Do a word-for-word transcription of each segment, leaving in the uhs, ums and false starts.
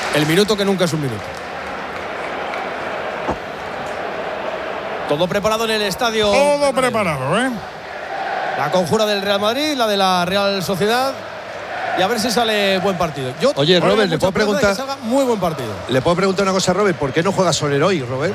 El minuto que nunca es un minuto. Todo preparado en el estadio. Todo preparado, ¿eh? La conjura del Real Madrid, la de la Real Sociedad. Y a ver si sale buen partido. Yo Oye, Robert, ¿le puedo preguntar? Que salga muy buen partido. ¿Le puedo preguntar una cosa a Robert? ¿Por qué no juega Soler hoy, Robert?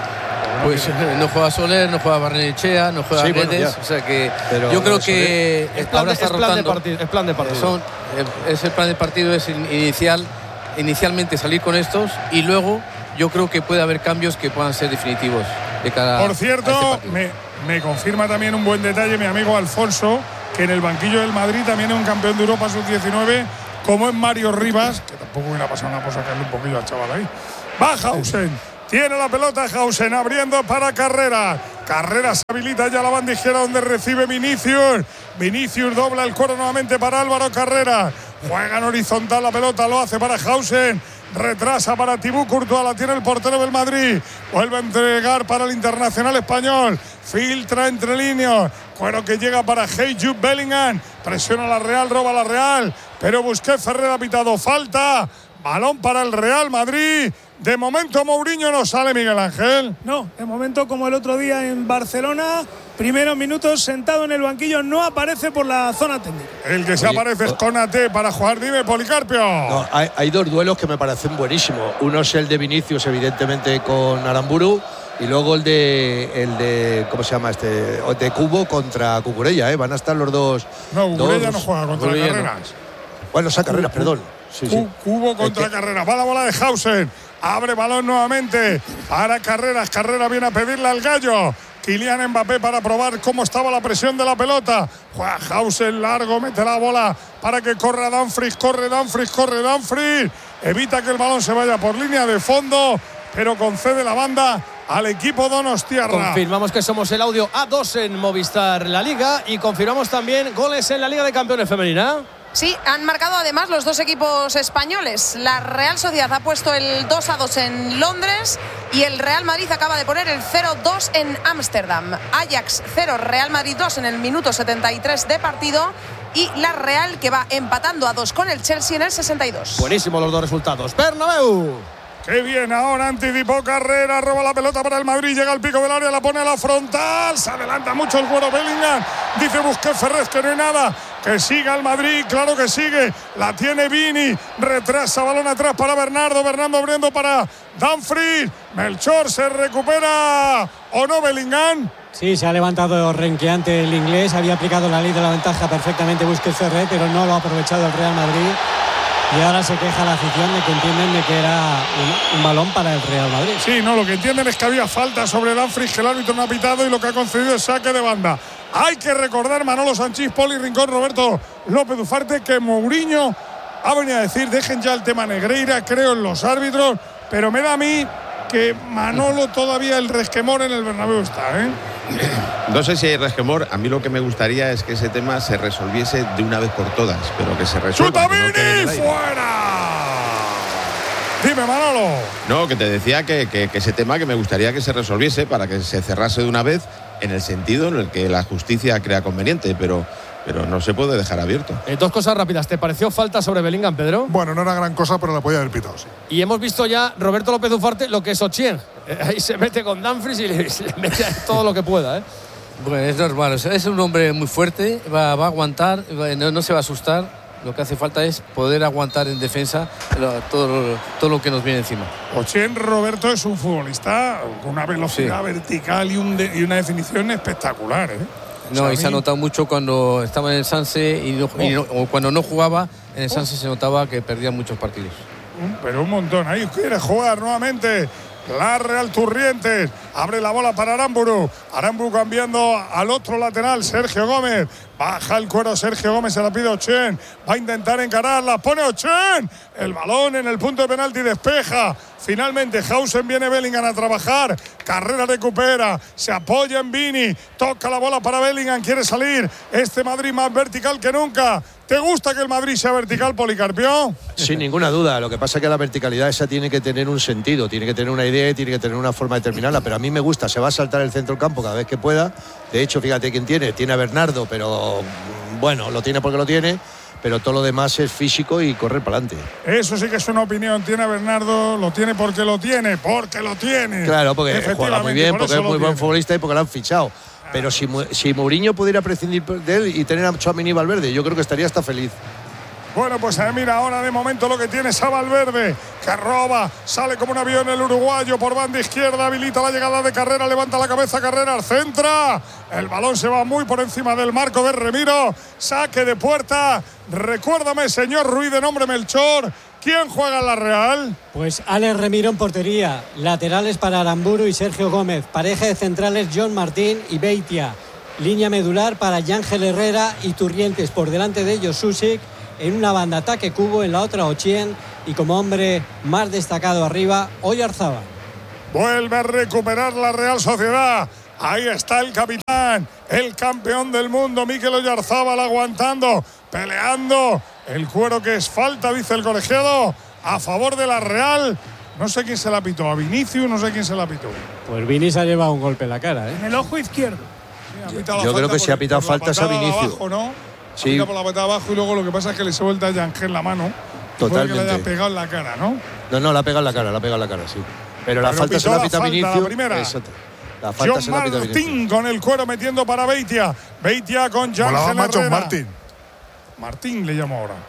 Pues no juega Soler, no juega Barrenechea, no juega sí, Guedes, bueno, o sea que pero yo creo que es plan, ahora de, está es plan de rotando. partido. Es plan de partido. Son, es el plan de partido, es inicial, inicialmente salir con estos y luego yo creo que puede haber cambios que puedan ser definitivos de cara Por cierto, a este me, me confirma también un buen detalle mi amigo Alfonso, que en el banquillo del Madrid también es un campeón de Europa sub diecinueve, como es Mario Rivas, que tampoco hubiera pasado nada por sacarle un poquillo al chaval ahí. Va Hausen, tiene la pelota Hausen, abriendo para Carrera. Carrera se habilita ya la banda izquierda donde recibe Vinicius. Vinicius dobla el cuero nuevamente para Álvaro Carrera. Juega en horizontal la pelota, lo hace para Hausen. Retrasa para Thibaut Courtois, la tiene el portero del Madrid. Vuelve a entregar para el internacional español. Filtra entre líneas. Cuero que llega para Hey Jude Bellingham. Presiona la Real, roba la Real. Pero Busquets, Ferrer ha pitado falta. Balón para el Real Madrid. De momento Mourinho no sale, Miguel Ángel. No, de momento como el otro día en Barcelona, primeros minutos sentado en el banquillo, no aparece por la zona técnica. El que se Oye, aparece es Konaté para jugar, dime, Policarpio. No, hay, hay dos duelos que me parecen buenísimos. Uno es el de Vinicius, evidentemente, con Aramburu. Y luego el de, el de ¿cómo se llama este? De Cubo contra Cucurella, ¿eh? Van a estar los dos. No, Cucurella dos, no juega contra Cucurella Carreras. No. Bueno, esa Carreras, perdón. Sí, sí. Cubo contra que... Carreras. Va la bola de Hausen. Abre balón nuevamente para Carreras. Carrera viene a pedirle al gallo. Kylian Mbappé para probar cómo estaba la presión de la pelota. Juega Hausen largo, mete la bola para que corra Dumfries. Corre Dumfries, corre Dumfries. Evita que el balón se vaya por línea de fondo, pero concede la banda al equipo donostiarra. Confirmamos que somos el audio A dos en Movistar La Liga y confirmamos también goles en la Liga de Campeones Femenina. Sí, han marcado además los dos equipos españoles. La Real Sociedad ha puesto el dos a dos en Londres y el Real Madrid acaba de poner el cero dos en Ámsterdam. Ajax cero, Real Madrid dos en el minuto setenta y tres de partido y la Real que va empatando a dos con el Chelsea en el sesenta y dos. Buenísimos los dos resultados. Bernabéu. Qué bien, ahora anticipó Carrera, roba la pelota para el Madrid, llega al pico del área, la pone a la frontal, se adelanta mucho el Güero Bellingham, dice Busquets Ferrer que no hay nada, que siga el Madrid, claro que sigue, la tiene Vini, retrasa, balón atrás para Bernardo, Bernardo abriendo para Dumfries, Melchor se recupera, ¿o no Bellingham? Sí, se ha levantado renqueante el inglés, había aplicado la ley de la ventaja perfectamente Busquets Ferrer, pero no lo ha aprovechado el Real Madrid. Y ahora se queja la afición de que entienden de que era un, un balón para el Real Madrid. Sí, no, lo que entienden es que había falta sobre Dumfries, que el árbitro no ha pitado y lo que ha concedido es saque de banda. Hay que recordar, Manolo Sanchís, Poli Rincón, Roberto López Ufarte, que Mourinho ha venido a decir, dejen ya el tema Negreira, creo en los árbitros, pero me da a mí que Manolo todavía el resquemor en el Bernabéu está, ¿eh? No sé si hay resquemor. A mí lo que me gustaría es que ese tema se resolviese de una vez por todas, pero que se resuelva. ¡Chuta Vini! ¡Fuera! Dime, Manolo. No, que te decía que, que, que ese tema que me gustaría que se resolviese para que se cerrase de una vez en el sentido en el que la justicia crea conveniente, pero, pero no se puede dejar abierto. Eh, dos cosas rápidas. ¿Te pareció falta sobre Bellingham, Pedro? Bueno, no era gran cosa, pero la podía haber pitado, sí. Y hemos visto ya, Roberto López Ufarte, lo que es Ochieng. Eh, ahí se mete con Dumfries y le, le mete todo lo que pueda, ¿eh? Bueno, es normal. O sea, es un hombre muy fuerte, va, va a aguantar, va, no, no se va a asustar. Lo que hace falta es poder aguantar en defensa lo, todo, todo lo que nos viene encima. Ochieng, Roberto, es un futbolista con una velocidad sí. vertical y, un de, y una definición espectacular, ¿eh? No, o sea, y se ha notado mucho cuando estaba en el Sanse y, no, oh. y no, o cuando no jugaba en el Sanse, oh. se notaba que perdía muchos partidos. Pero un montón. Ahí quiere jugar nuevamente la Real Turrientes. Abre la bola para Aramburu. Aramburu cambiando al otro lateral, Sergio Gómez. Baja el cuero Sergio Gómez, se la pide Ochieng. Va a intentar encararla, pone Ochieng. El balón en el punto de penalti, despeja. Finalmente Hausen, viene Bellingham a trabajar. Carrera recupera, se apoya en Vini. Toca la bola para Bellingham, quiere salir. Este Madrid más vertical que nunca. ¿Te gusta que el Madrid sea vertical, Policarpio? Sin ninguna duda. Lo que pasa es que la verticalidad esa tiene que tener un sentido, tiene que tener una idea y tiene que tener una forma de terminarla. Pero a mí me gusta, se va a saltar el centro del campo cada vez que pueda. De hecho, fíjate quién tiene. Tiene a Bernardo, pero bueno, lo tiene porque lo tiene. pero todo lo demás es físico y correr para adelante. Eso sí que es una opinión. Tiene a Bernardo, lo tiene porque lo tiene, porque lo tiene. Claro, porque juega muy bien, porque es muy buen tiene. futbolista y porque lo han fichado. Pero si, si Mourinho pudiera prescindir de él y tener a Tchouaméni y Valverde, yo creo que estaría hasta feliz. Bueno, pues eh, mira, ahora de momento lo que tiene es a Valverde, que roba, sale como un avión el uruguayo por banda izquierda, habilita la llegada de Carrera, levanta la cabeza Carrera, centra, el balón se va muy por encima del marco de Remiro, saque de puerta. Recuérdame, señor Ruiz, de nombre Melchor, ¿quién juega en la Real? Pues Alex Remiro en portería, laterales para Aramburu y Sergio Gómez, pareja de centrales John Martín y Beitia, línea medular para Yángel Herrera y Turrientes, por delante de ellos Susic, en una banda ataque Cubo, en la otra Ochien y como hombre más destacado arriba Oyarzábal. Vuelve a recuperar la Real Sociedad. Ahí está el capitán, el campeón del mundo, Mikel Oyarzábal, aguantando, peleando. El cuero que es falta, dice el colegiado, a favor de la Real. No sé quién se la pitó, a Vinicius, no sé quién se la pitó. Pues Vini se ha llevado un golpe en la cara, ¿eh? En el ojo izquierdo. Sí, yo yo creo que si ha pitado faltas a Vinicius. Abajo, ¿no? Sí. Por la patada abajo y luego lo que pasa es que le suelta a Yángel la mano. Totalmente. Que le haya pegado en la cara, ¿no? No, no, la ha pegado en la cara, la ha pegado en la cara, sí. Pero la Pero falta se pitó la la pita falta, Vinicius. la primera. Exacto. La falta John se la pita Vinicius. Martín con el cuero metiendo para Beitia. Beitia con Yángel Molaba Herrera. John Martín. Martín le llamo ahora.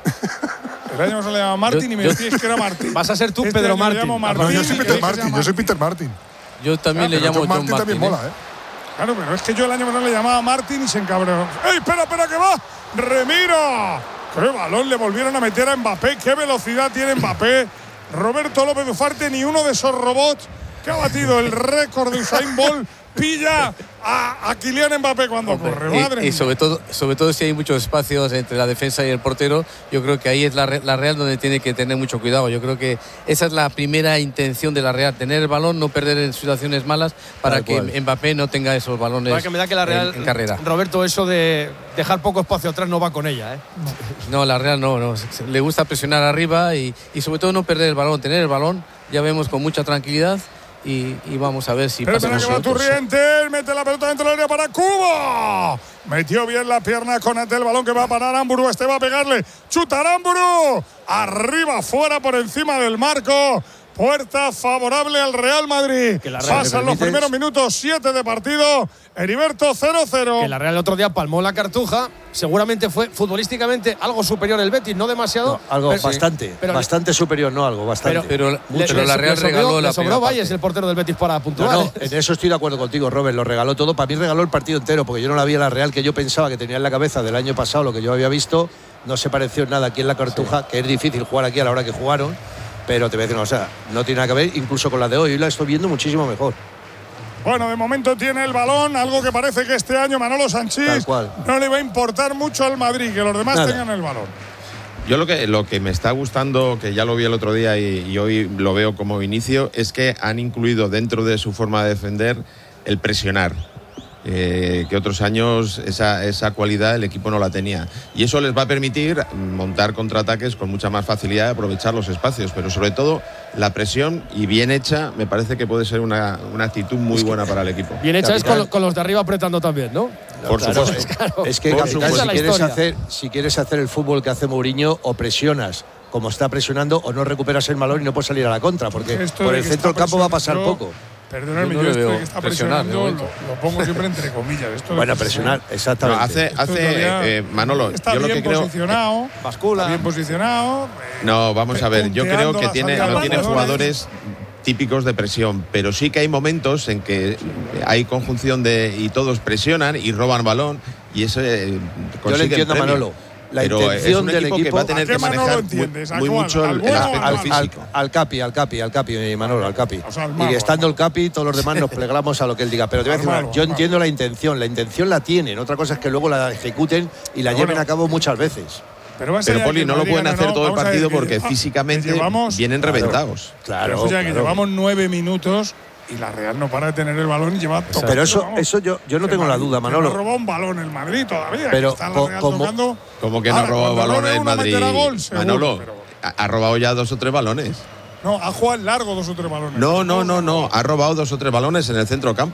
El año pasado le llamaba Martín Yo- y me yo- decís que era Martín. Vas a ser tú, Este Pedro año le Martín. llamo No, yo y soy que Peter se Martin, llama yo soy Peter Martin. Yo también Ah, le Pero llamo John John Martin Martin. también ¿eh? mola, ¿eh? Claro, pero es que yo el año pasado le llamaba Martín y se encabreó. ¡Ey, espera, espera, que va! ¡Remiro! ¡Qué balón le volvieron a meter a Mbappé! ¡Qué velocidad tiene Mbappé! Roberto López Ufarte, ni uno de esos robots que ha batido el récord de Usain Bolt, pilla a, a Kylian Mbappé cuando corre. Madre Y, y mía. sobre todo, sobre todo si hay muchos espacios entre la defensa y el portero, yo creo que ahí es la, Re- la Real donde tiene que tener mucho cuidado. Yo creo que esa es la primera intención de la Real, tener el balón, no perder en situaciones malas para Tal que cual. Mbappé no tenga esos balones Para que me da que la Real, en, en carrera. Roberto, eso de dejar poco espacio atrás no va con ella, ¿eh? No, la Real no, no. Se- le gusta presionar arriba y, y sobre todo no perder el balón, tener el balón, ya vemos, con mucha tranquilidad. Y, y vamos a ver si Pero pasa espera que va nosotros. Turrientes, mete la pelota dentro del área para Cubo. Metió bien la pierna con el balón que va a parar Aramburu. Este va a pegarle. Chuta Aramburu. Arriba, fuera, por encima del marco. Puerta favorable al Real Madrid. Que la Real- Pasan los ¿me permites? primeros minutos, siete de partido. Heriberto cero cero. Que la Real el otro día palmó la Cartuja. Seguramente fue futbolísticamente algo superior el Betis, no demasiado. No, algo pero- bastante, pero- bastante superior, no algo, bastante. Pero, Le- pero le- la le Real sobró- regaló le la sobró primera Valles, parte. el portero del Betis, para No, puntuar. no, en eso estoy de acuerdo contigo, Robert. Lo regaló todo. Para mí regaló el partido entero, porque yo no la vi en la Real que yo pensaba que tenía en la cabeza del año pasado, lo que yo había visto. No se pareció en nada aquí en la Cartuja, que es difícil jugar aquí a la hora que jugaron. Pero te voy a decir una cosa, no tiene nada que ver incluso con la de hoy. Hoy la estoy viendo muchísimo mejor. Bueno, de momento tiene el balón, algo que parece que este año Manolo Sanchís Tal cual. no le va a importar mucho al Madrid, que los demás Nada. tengan el balón. Yo lo que, lo que me está gustando, que ya lo vi el otro día y, y hoy lo veo como inicio, es que han incluido dentro de su forma de defender el presionar. Eh, que otros años esa, esa cualidad el equipo no la tenía. Y eso les va a permitir montar contraataques con mucha más facilidad y aprovechar los espacios. Pero sobre todo la presión, y bien hecha, me parece que puede ser una, una actitud muy buena para el equipo. Bien hecha es Capitán. con, con los de arriba apretando también, ¿no? Por Claro, supuesto. es- Claro. Es que, Por capitán, supuesto. si Esa es la quieres, historia. hacer, si quieres hacer el fútbol que hace Mourinho, o presionas como está presionando, o no recuperas el balón y no puedes salir a la contra, porque Esto por de el que centro del está campo va a pasar presionando, poco. Perdóname, Yo no yo, le esto de veo que está presionar, de presionando momento. lo, lo pongo siempre entre comillas. Esto de Bueno, que presionar, No, exactamente. hace, Esto hace todavía eh, Manolo, está yo lo bien que creo. posicionado, Bascula. está bien posicionado. eh, No, vamos a ver, yo creo punteando que la tiene, salida no de tiene balones. jugadores típicos de presión, pero sí que hay momentos en que hay conjunción de y todos presionan y roban balón y eso eh, Yo le consiguen entiendo a premio. Manolo. La Pero intención es un del equipo, que equipo. va a tener ¿A qué que Manolo manejar muy, entiendes? ¿A muy cuál? mucho ¿Al el, el bueno o al aspecto malo? al, físico. al Capi, al Capi, al Capi, Manolo, al Capi. O sea, al malo, y estando al el Capi, todos los demás nos plegamos a lo que él diga. Pero te voy a Al decir una- malo, yo al malo. entiendo la intención, la intención la tienen. Otra cosa es que luego la ejecuten y la Pero lleven bueno. a cabo muchas veces. Pero, más Pero allá Poli, que no lo Madrid pueden gane, hacer no, todo el vamos a ver partido que- porque ah, que físicamente llevamos, vienen Claro. reventados. Claro. o sea, que claro. llevamos nueve minutos y la Real no para de tener el balón y lleva todo. Pero eso, vamos. eso yo, yo no Que tengo la Madrid- duda, que Manolo. No robó un balón el Madrid todavía. Pero que está la co- Real como- tocando. Como que no ha Ahora, robado cuando balones robe en uno, Madrid. meterá gol, seguro, Manolo, pero- ha, ha robado ya dos o tres balones. No, ha jugado largo dos o tres balones. No, no, no, no. Ha robado dos o tres balones en el centro campo.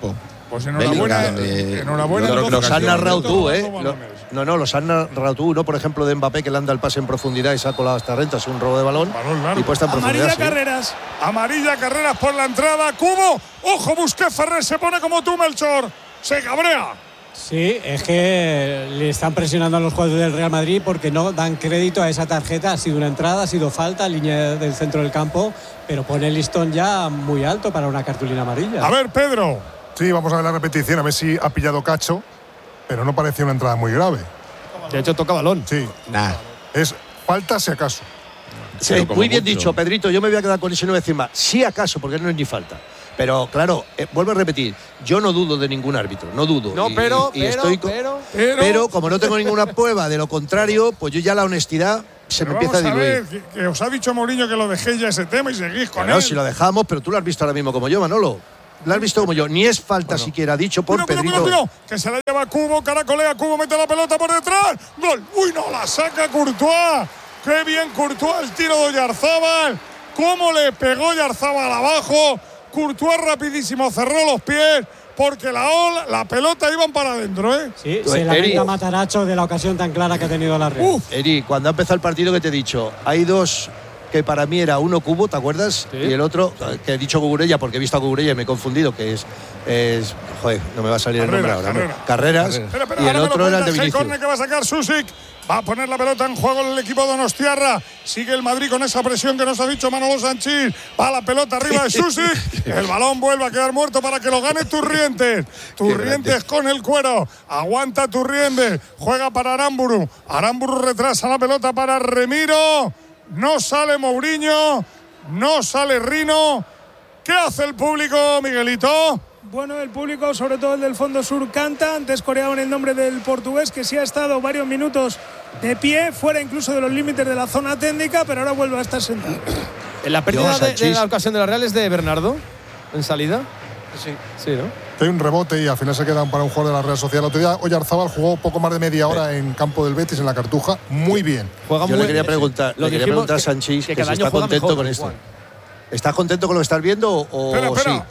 Pues enhorabuena. Bellingham, eh, enhorabuena. yo creo que Los has narrado tú, ¿eh? Dos Lo- balones. no, no, los has narrado tú. Uno, por ejemplo, de Mbappé, que le anda el pase en profundidad y se ha colado hasta renta, es un robo de balón. Balón largo. Y puesta en profundidad. Amarilla sí. Carreras. Amarilla, Carreras por la entrada. Cubo. Ojo, Busquets, Ferrer se pone como tú, Melchor. Se cabrea. Sí, es que le están presionando a los jugadores del Real Madrid porque no dan crédito a esa tarjeta. Ha sido una entrada, ha sido falta, línea del centro del campo, pero pone el listón ya muy alto para una cartulina amarilla. A ver, Pedro. Sí, vamos a ver la repetición, a ver si ha pillado cacho, pero no parecía una entrada muy grave. De hecho, toca balón. Sí, Nah. es falta si acaso. Sí, Pero como muy bien mucho. dicho, Pedrito. Yo me voy a quedar con eso y no voy a decir más. Sí, acaso, porque no es ni falta. Pero claro, eh, vuelvo a repetir, yo no dudo de ningún árbitro, no dudo. No, Y- pero, y pero, estoy co- pero, Pero, pero como no tengo ninguna prueba de lo contrario, pues yo ya la honestidad se me pero empieza a vamos a diluir. ver, que, que os ha dicho Mourinho que lo dejéis ya ese tema y seguís con Bueno, él. si lo dejamos, pero tú lo has visto ahora mismo como yo, Manolo. Lo has visto como yo. Ni es falta siquiera dicho por Cuidado, Pedrito. cuidado, cuidado, que se la lleva Cubo, caracolea, Cubo mete la pelota por detrás. Gol. Uy, no, la saca Courtois. Qué bien Courtois el tiro de Oyarzábal. Cómo le pegó Oyarzábal abajo. Courtois rapidísimo cerró los pies porque la ola, la pelota iban para adentro, ¿eh? Sí, Tú, se Eri. lamenta Mataracho de la ocasión tan clara que ha tenido la Real. Uf, Eri, cuando ha empezado el partido que te he dicho, hay dos que para mí era uno Cubo, ¿te acuerdas? Sí. Y el otro, que he dicho Cucurella porque he visto a Cucurella y me he confundido, que es, es joder, no me va a salir el nombre Carrera, ahora. ¿no? Carrera. Carreras. Espera, espera, Y el ahora me lo otro era el de cuentas, el Vinicius. córner que va a sacar Susic. Va a poner la pelota en juego el equipo de Donostiarra. Sigue el Madrid con esa presión que nos ha dicho Manolo Sanchís. Va la pelota arriba de Susic. El balón vuelve a quedar muerto para que lo gane Turrientes. Turrientes con el cuero. Aguanta Turrientes. Juega para Aramburu. Aramburu retrasa la pelota para Remiro. No sale Mourinho. No sale Rino. ¿Qué hace el público, Miguelito? Bueno, el público, sobre todo el del Fondo Sur, canta. Antes coreaban el nombre del portugués, que sí ha estado varios minutos de pie, fuera incluso de los límites de la zona técnica, pero ahora vuelve a estar sentado. En la pérdida Dios, de, de Sanchís. la ocasión de la Real es de Bernardo, en salida. Sí. Sí, ¿no? Hay un rebote y al final se quedan para un jugador de la Real Sociedad. El otro día Oyarzábal jugó poco más de media hora en campo del Betis, en la Cartuja. Muy bien. Juega Yo muy le quería preguntar, Lo le quería dijimos preguntar a que- Sanchís que que, cada si año está juega contento mejor, con esto. Juan. ¿Estás contento con lo que estás viendo o, o Espera, espera. sí?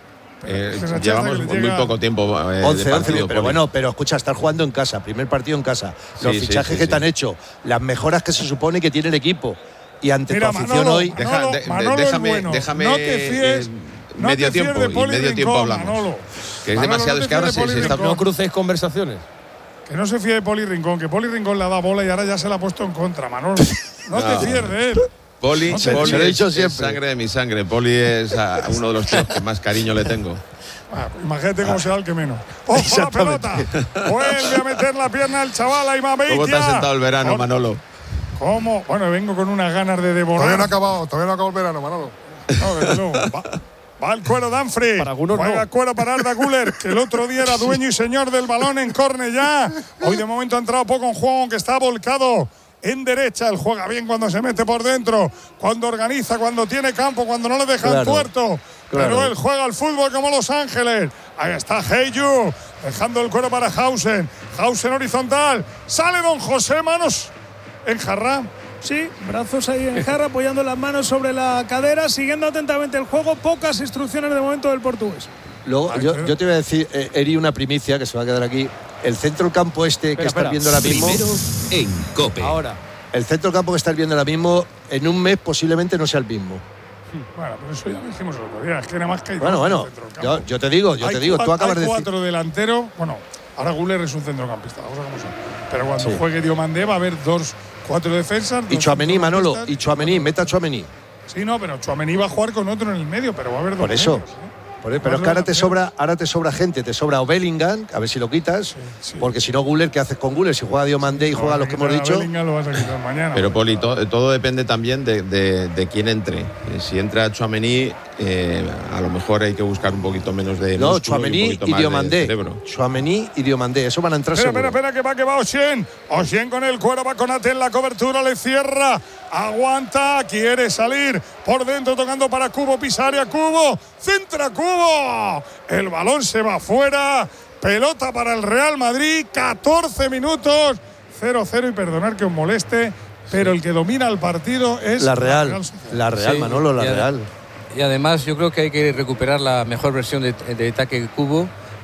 Eh, Que se llevamos achaza que le muy llega- poco tiempo eh, once, de once, partido, pero Poli. bueno, pero escucha, estar jugando en casa, primer partido en casa, los Sí, sí, fichajes sí, que sí. te han hecho, las mejoras que se supone que tiene el equipo y ante Mira, tu afición Manolo, hoy. Deja- Manolo, de- de- Manolo es déjame- bueno. déjame, No te fíes. eh, no medio te fíes tiempo, de y Poli medio Rincón, tiempo hablamos. Manolo. Que es Manolo, demasiado no te fíes escasa, de se- Poli se está- Rincón. No crucéis conversaciones. Que no se fíe de Poli Rincón, que Poli Rincón le ha dado bola y ahora ya se la ha puesto en contra, Manolo. No, No. te fíes de él. Poli, No te- Poli se lo he es- dicho es siempre. sangre de mi sangre. Poli es a- uno de los tíos que más cariño le tengo. Ah, imagínate cómo será el que menos. ¡Ojo la pelota! Vuelve a meter la pierna el chaval a Imam ¿Cómo te has sentado el verano, Por- Manolo? ¿Cómo? Bueno, vengo con unas ganas de devorar. Todavía no ha acabado, todavía no ha acabado el verano, Manolo. No, desde luego. Va, va el cuero Danfrey. Para algunos Juega no. cuero para Arda Güler, que el otro día era dueño y señor del balón en córner ya. Hoy de momento ha entrado poco en juego, aunque está volcado en derecha. Él juega bien cuando se mete por dentro, cuando organiza, cuando tiene campo, cuando no le dejan Claro, tuerto. Pero claro. él juega al fútbol como Los Ángeles. Ahí está Heyu, dejando el cuero para Hausen. Hausen horizontal. Sale Don José, manos en jarra. Sí, brazos ahí en jarra, apoyando las manos sobre la cadera, siguiendo atentamente el juego. Pocas instrucciones de momento del portugués. Luego, Ay, yo, pero- yo te voy a decir, eh, Eri, una primicia que se va a quedar aquí. El centro del campo este Espera, que estás espera. viendo ahora mismo, Primero en COPE. Ahora. el centro del campo que estás viendo ahora mismo, en un mes posiblemente no sea el mismo. Bueno, pero eso ya lo dijimos el otro día. Es que nada más que hay Bueno, dos bueno, en el centro del campo. yo, yo te digo, yo Hay te digo, tú cua- acabas hay de decir. cuatro delanteros. Bueno, ahora Güler es un centrocampista, la cosa como son. Pero cuando Sí. juegue Diomandé va a haber dos, cuatro defensas. Y dos Tchouaméni, Manolo, y centrocampistas. Tchouaméni, meta a Tchouaméni. Sí, no, pero Tchouaméni va a jugar con otro en el medio, pero va a haber dos. Por eso. medios, ¿eh? Por eso, pero es que ahora te sobra, ahora te sobra gente, te sobra o Bellingham, a ver si lo quitas, sí. porque si no Güler, ¿qué haces con Güler? Si juega Diomandé y Lo juega vas a los que hemos quitar a dicho. Bellingham, lo vas a quitar mañana. Pero Poli, Claro. to- todo depende también de, de, de quién entre. Eh, Si entra Tchouaméni, eh, a lo mejor hay que buscar un poquito menos de No, músculo y un Tchouaméni poquito y más de Diomandé. cerebro. Tchouaméni y Diomandé, eso van a entrar Espera, seguro. espera, espera, que va, que va Oshien. Oshien con el cuero, va con Ate en la cobertura, le cierra. Aguanta, quiere salir por dentro, tocando para Cubo, Pisaria, Cubo. Centra Cubo. El balón se va fuera. Pelota para el Real Madrid, catorce minutos. cero cero y perdonar que os moleste, pero el que domina el partido es La Real, Sociedad. la Real, Sí, Manolo, la y ade- Real. Y además yo creo que hay que recuperar la mejor versión de, de ataque Cubo,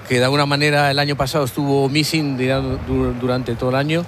que de alguna manera el año pasado estuvo missing durante todo el año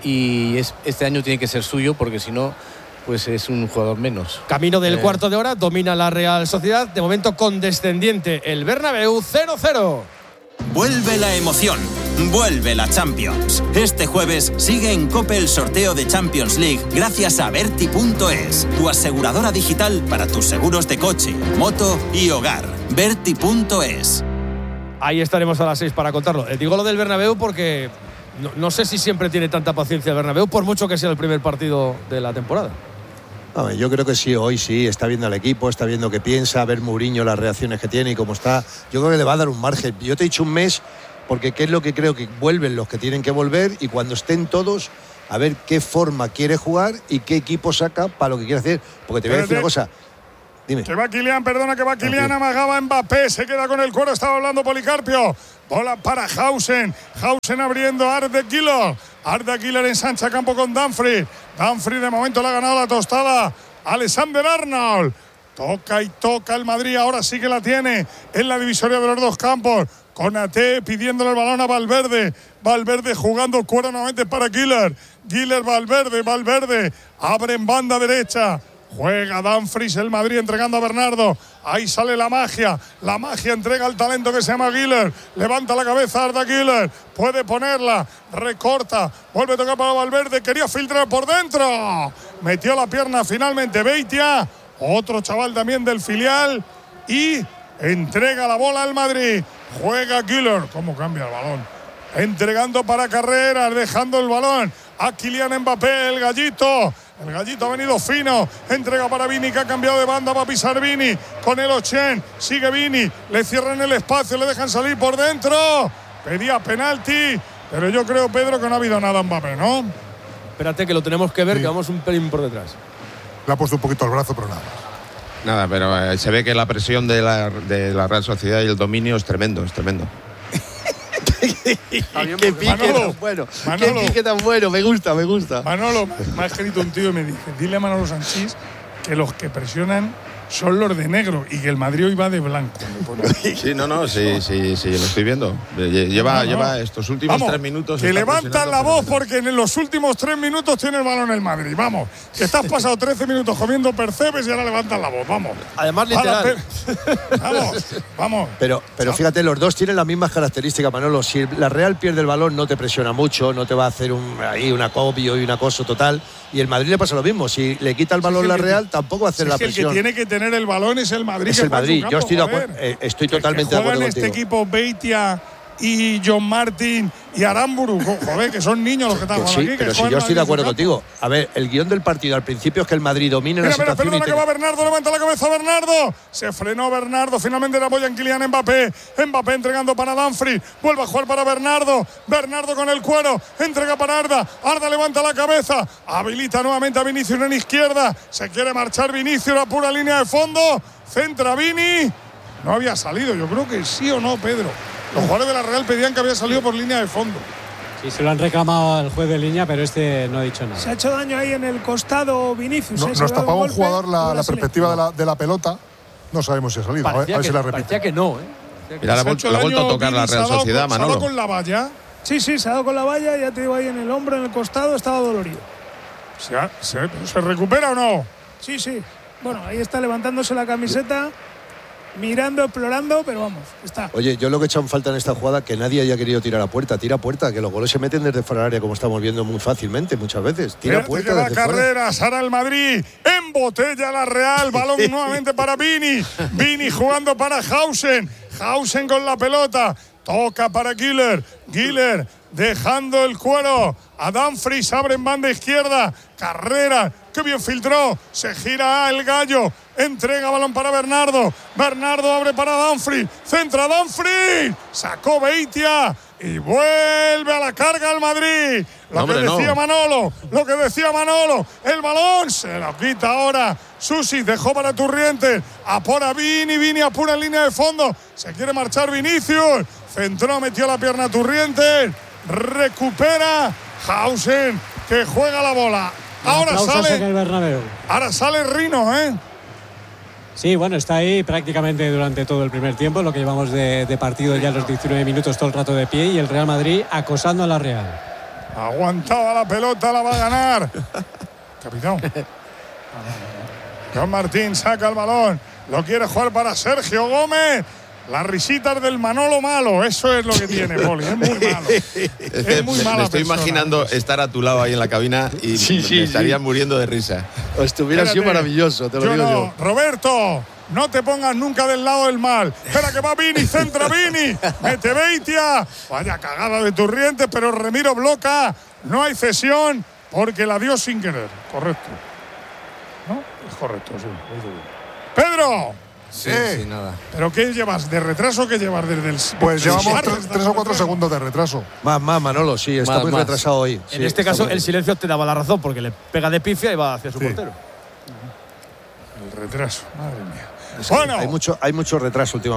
y es, este año tiene que ser suyo porque si no pues es un jugador menos. Camino del eh. cuarto de hora, domina la Real Sociedad, de momento condescendiente el Bernabéu, cero cero. Vuelve la emoción, vuelve la Champions. Este jueves sigue en COPE el sorteo de Champions League gracias a Berti punto es, tu aseguradora digital para tus seguros de coche, moto y hogar. Berti punto es. Ahí estaremos a las seis para contarlo. Eh, digo lo del Bernabéu porque no, no sé si siempre tiene tanta paciencia el Bernabéu, por mucho que sea el primer partido de la temporada. No, yo creo que sí, hoy sí, está viendo al equipo, está viendo qué piensa, a ver Mourinho las reacciones que tiene y cómo está. Yo creo que le va a dar un margen. Yo te he dicho un mes, porque qué es lo que creo que vuelven los que tienen que volver y cuando estén todos, a ver qué forma quiere jugar y qué equipo saca para lo que quiere hacer. Porque te voy a decir una cosa. Dime. Que va Kylian, perdona, que va Kylian, amagaba Mbappé, se queda con el cuero, estaba hablando Policarpio. Bola para Hausen, Hausen abriendo a Arda Güler. Arda Güler ensancha campo con Dumfries. Dumfries de momento le ha ganado la tostada. Alexander Arnold. Toca y toca el Madrid, ahora sí que la tiene en la divisoria de los dos campos. Konaté pidiéndole el balón a Valverde. Valverde jugando el cuero nuevamente para Güler. Güler, Valverde, Valverde. Abre en banda derecha. Juega Dumfries, el Madrid entregando a Bernardo. Ahí sale la magia. La magia entrega al talento que se llama Güler. Levanta la cabeza Arda Güler. Puede ponerla. Recorta. Vuelve a tocar para Valverde. Quería filtrar por dentro. Metió la pierna finalmente Beitia. Otro chaval también del filial. Y entrega la bola al Madrid. Juega Güler. ¿Cómo cambia el balón? Entregando para Carreras. Dejando el balón a Kylian Mbappé, el gallito. El gallito ha venido fino. Entrega para Vini, que ha cambiado de banda. Va a pisar Vini con el Ochen. Sigue Vini. Le cierran el espacio. Le dejan salir por dentro. Pedía penalti. Pero yo creo, Pedro, que no ha habido nada en Mbappé, ¿no? Espérate que lo tenemos que ver, Sí. que vamos un pelín por detrás. Le ha puesto un poquito al brazo, pero nada. Nada, pero eh, se ve que la presión de la, de la Real Sociedad y el dominio es tremendo, es tremendo. Qué pique Manolo, tan bueno. Manolo. Qué pique tan bueno. Me gusta, me gusta. Manolo, me ha escrito un tío y me dice, dile a Manolo Sanchís que los que presionan son los de negro y que el Madrid hoy va de blanco. Sí, no, no, sí, sí, sí, lo estoy viendo. Lleva, No, no. lleva estos últimos Vamos, tres minutos. que está levantan presionando la voz fenomenal. porque en los últimos tres minutos tiene el balón el Madrid. Vamos, que estás pasado trece minutos comiendo percebes y ahora levantan la voz. Vamos. Además, A la literal. pe- Vamos, vamos. Pero, pero fíjate, los dos tienen las mismas características, Manolo. Si la Real pierde el balón, no te presiona mucho, no te va a hacer un, ahí un acopio y un acoso total. Y el Madrid le pasa lo mismo. Si le quita el balón Sí, la el que- Real, tampoco va a hacer Si la es que el que presión. tiene que tener el balón es el Madrid. Es que el juega en su Madrid. campo, Yo estoy de joder. acuerdo. eh, estoy Que- totalmente que de acuerdo juegan este contigo. equipo Beitia y John Martin y Aramburu. Jo- Joder, que son niños los que están Que jugando sí, aquí. pero que si juegan yo estoy de en su acuerdo campo. contigo. A ver, el guión del partido al principio es que el Madrid domine Mira, la mira, situación. perdona y que te- va Bernardo, levanta la cabeza Bernardo. Se frenó Bernardo, finalmente le apoyan Kylian Mbappé. Mbappé entregando para Dumfries. Vuelve a jugar para Bernardo. Bernardo con el cuero. Entrega para Arda. Arda levanta la cabeza. Habilita nuevamente a Vinicius en izquierda. Se quiere marchar Vinicius, la pura línea de fondo. Centra Vini. No había salido, yo creo que sí o no, Pedro. Los jugadores de la Real pedían que había salido por línea de fondo. Sí, se lo han reclamado al juez de línea, pero este no ha dicho nada. Se ha hecho daño ahí en el costado Vinicius. No- ¿eh? Se nos ha dado tapaba un golpe, jugador la, ahora la se le- perspectiva de la, de la pelota. No sabemos si ha salido. A ver, Parecía, a ver que, si la repite. parecía que no, ¿eh? Mira, la, Se ha ha hecho vuelto- la ha vuelto a daño tocar la Vini, se ha Real dado Sociedad, con- se ha dado Manolo. con la valla. Sí, sí, se ha dado con la valla, ya te digo ahí en el hombro, en el costado, estaba dolorido. ¿Se, ha- se, ¿Se recupera o no? Sí, sí. Bueno, ahí está levantándose la camiseta, mirando, explorando, pero vamos, está. Oye, yo lo que he echado en falta en esta jugada que nadie haya querido tirar a puerta. Tira a puerta, que los goles se meten desde fuera del área, como estamos viendo muy fácilmente muchas veces. Tira a Fíjate puerta que va desde fuera. Carreras, ahora el Madrid, embotella la Real, balón nuevamente para Vini, Vini jugando para Hausen, Hausen con la pelota, toca para Güler, Güler dejando el cuero a Dumfries, abre en banda izquierda, Carrera, que bien filtró, se gira el gallo, entrega balón para Bernardo, Bernardo abre para Dumfries, centra Dumfries, sacó Beitia y vuelve a la carga al Madrid. Lo Hombre, que decía no. Manolo, lo que decía Manolo, el balón se lo quita ahora. Susi dejó para Turrientes, apura Vini, Vini apura en línea de fondo, se quiere marchar Vinicius, centró, metió la pierna Turrientes, recupera Hausen, que juega la bola. Ahora Aplausos en sale, el Bernabéu. ahora sale Rino, ¿eh? Sí, bueno, está ahí prácticamente durante todo el primer tiempo, lo que llevamos de, de partido ya los diecinueve minutos, todo el rato de pie, y el Real Madrid acosando a la Real. Aguantaba la pelota, la va a ganar. Capitán. Joan Martín saca el balón, lo quiere jugar para Sergio Gómez. Las risitas del Manolo malo, eso es lo que tiene, Poli, es muy malo. Es, es muy malo. Me estoy persona. imaginando estar a tu lado ahí en la cabina y sí, sí, me estaría sí. muriendo de risa. Estuviera Espérate, sido maravilloso, te lo yo digo no. yo. Roberto, no te pongas nunca del lado del mal. Espera que va Vini, centra Vini, mete Beitia. Vaya cagada de Turrientes, pero Remiro bloca. No hay cesión porque la dio sin querer. Correcto. ¿No? Es correcto, sí. Pedro. Sí, eh, sí, nada. ¿Pero qué llevas? ¿De retraso qué llevas desde el...? Pues llevamos tres, tres o cuatro segundos de retraso. Más, más, Manolo, sí, está más, muy más. retrasado hoy. En sí, este caso muy... el silencio te daba la razón porque le pega de pifia y va hacia su sí. portero. El retraso, madre mía. Es que bueno. Hay mucho, hay mucho retraso últimamente.